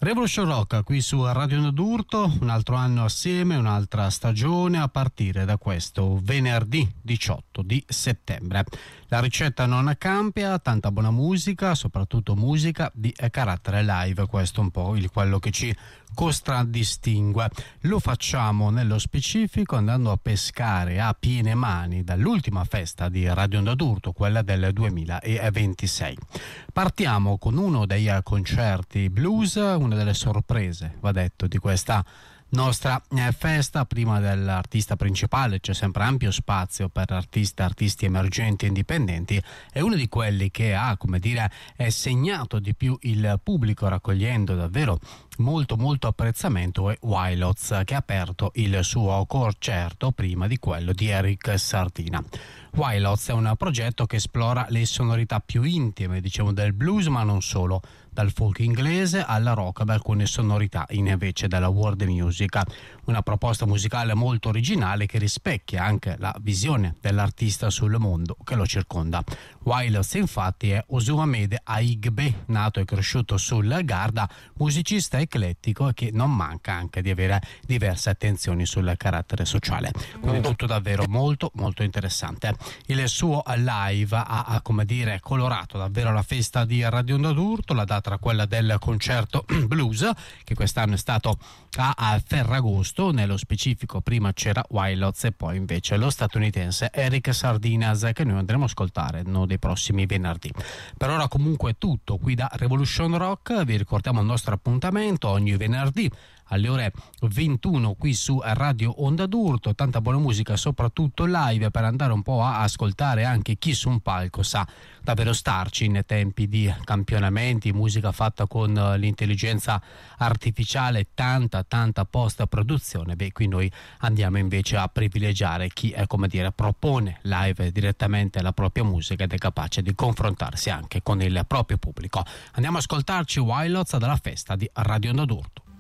Revolution Rock qui su Radio Onda d'Urto, un altro anno assieme, un'altra stagione a partire da questo venerdì 18 di settembre. La ricetta non cambia, tanta buona musica, soprattutto musica di carattere live, questo è un po' quello che ci contraddistingue. Lo facciamo nello specifico andando a pescare a piene mani dall'ultima festa di Radio Onda d'Urto, quella del 2026. Partiamo con uno dei concerti blues, una delle sorprese, va detto, di questa nostra festa. Prima dell'artista principale c'è sempre ampio spazio per artisti emergenti e indipendenti, è uno di quelli che ha, è segnato di più il pubblico, raccogliendo davvero molto apprezzamento, è Wilots, che ha aperto il suo concerto prima di quello di Eric Sardina. Wilots è un progetto che esplora le sonorità più intime, del blues, ma non solo, dal folk inglese alla rock, ad alcune sonorità invece della world music. Una proposta musicale molto originale che rispecchia anche la visione dell'artista sul mondo che lo circonda. Wilots infatti è Osuamede Aigbe, nato e cresciuto sul Garda, musicista eclettico e che non manca anche di avere diverse attenzioni sul carattere sociale. Quindi tutto davvero molto interessante. Il suo live ha colorato davvero la festa di Radio Onda d'Urto. La data era quella del concerto blues, che quest'anno è stato a Ferragosto. Nello specifico prima c'era Wilots e poi invece lo statunitense Eric Sardinas, che noi andremo a ascoltare uno dei prossimi venerdì. Per ora comunque è tutto qui da Revolution Rock. Vi ricordiamo il nostro appuntamento ogni venerdì alle ore 21 qui su Radio Onda d'Urto. Tanta buona musica, soprattutto live, per andare un po' a ascoltare anche chi su un palco sa davvero starci in tempi di campionamenti, musica fatta con l'intelligenza artificiale, tanta post produzione. Qui noi andiamo invece a privilegiare chi propone live direttamente la propria musica ed è capace di confrontarsi anche con il proprio pubblico. Andiamo a ascoltarci Wilots dalla festa di Radio Onda d'Urto.